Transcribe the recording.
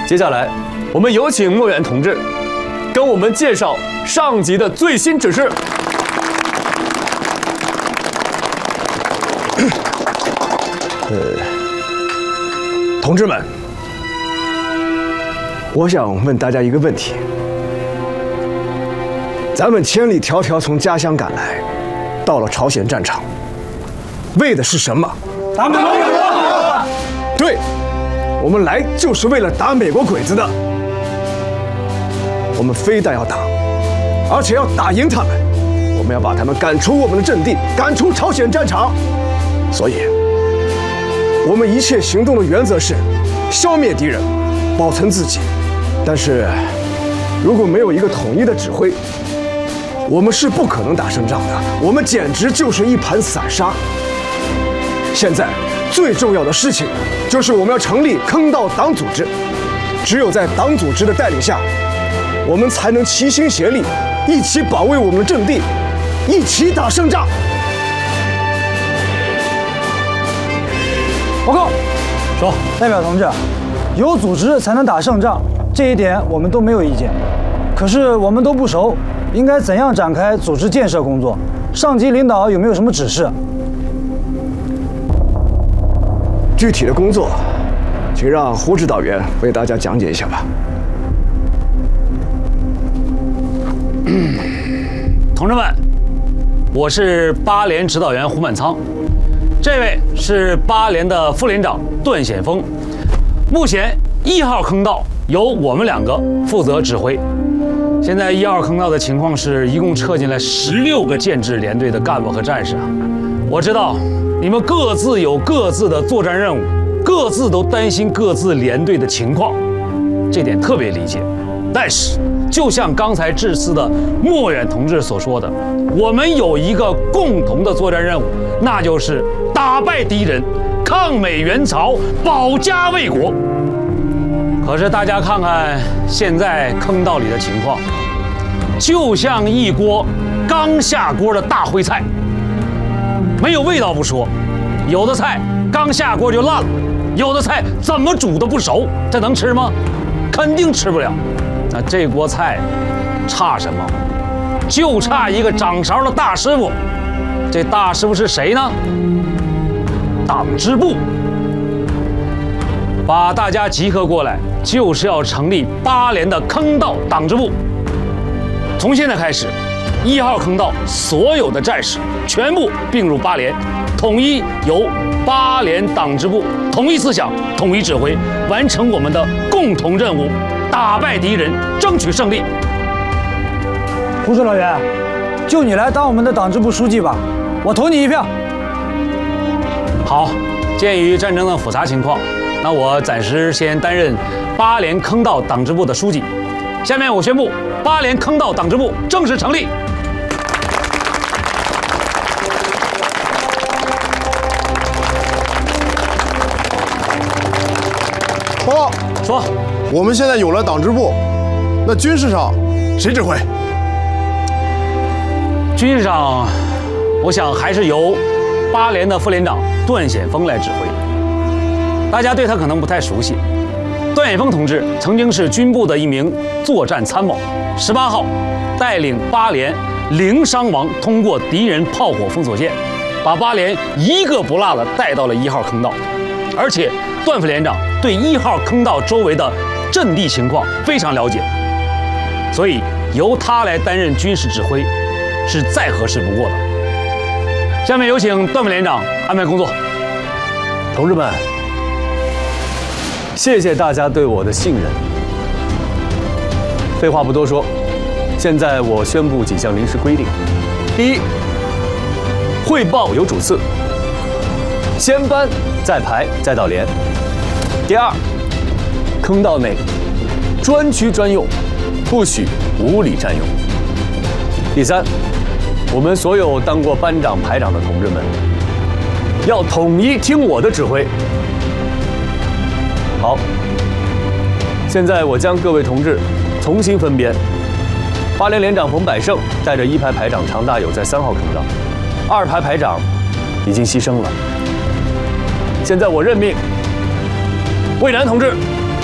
接下来，我们有请莫远同志跟我们介绍上级的最新指示。 同志们，我想问大家一个问题：咱们千里迢迢从家乡赶来，到了朝鲜战场，为的是什么？ 打美国鬼子！ 对，我们来就是为了打美国鬼子的。我们非但要打，而且要打赢他们。我们要把他们赶出我们的阵地，赶出朝鲜战场。所以，我们一切行动的原则是消灭敌人，保存自己。但是，如果没有一个统一的指挥，我们是不可能打胜仗的。我们简直就是一盘散沙。现在最重要的事情就是我们要成立坑道党组织，只有在党组织的带领下，我们才能齐心协力，一起保卫我们的阵地，一起打胜仗。 报告，说，代表同志，有组织才能打胜仗，这一点我们都没有意见。可是我们都不熟，应该怎样展开组织建设工作？上级领导有没有什么指示？ 具体的工作，请让胡指导员为大家讲解一下吧。 同志们，我是8连指导员胡满仓，这位是8连的副连长段显峰。目前1号坑道由我们2个负责指挥。现在1号坑道的情况是，一共撤进来16个建制连队的干部和战士啊。我知道你们各自有各自的作战任务，各自都担心各自连队的情况，这点特别理解。但是，就像刚才致辞的莫远同志所说的，我们有一个共同的作战任务，那就是打败敌人，抗美援朝，保家卫国。可是大家看看现在坑道里的情况，就像一锅刚下锅的大烩菜，没有味道不说，有的菜刚下锅就烂了，有的菜怎么煮都不熟，这能吃吗？肯定吃不了。那这锅菜差什么？就差一个掌勺的大师傅。这大师傅是谁呢？党支部。把大家集合过来，就是要成立8连的坑道党支部。从现在开始，1号坑道所有的战士全部并入8连，统一由8连党支部统一思想、统一指挥，完成我们的共同任务，打败敌人，争取胜利。 胡指导员，就你来当我们的党支部书记吧，我投你一票。 好，鉴于战争的复杂情况，那我暂时先担任8连坑道党支部的书记。下面我宣布8连坑道党支部正式成立。 报告说， 我们现在有了党支部，那军事上谁指挥？ 军事上，我想还是由8连的副连长段显峰来指挥。大家对他可能不太熟悉，段显峰同志曾经是军部的一名作战参谋，18号带领8连零伤亡通过敌人炮火封锁线，把8连一个不落的带到了1号坑道。而且段副连长对1号坑道周围的阵地情况非常了解，所以由他来担任军事指挥是再合适不过的。下面有请段副连长安排工作。 同志们，谢谢大家对我的信任。废话不多说，现在我宣布几项临时规定：第一，汇报有主次，先班再排再到连；第二，坑道内专区专用，不许无理占用；第三，我们所有当过班长、排长的同志们，要统一听我的指挥。好，现在我将各位同志重新分编。8连连长彭百胜带着1排排长常大友在3号坑道，2排排长已经牺牲了。现在我任命魏然同志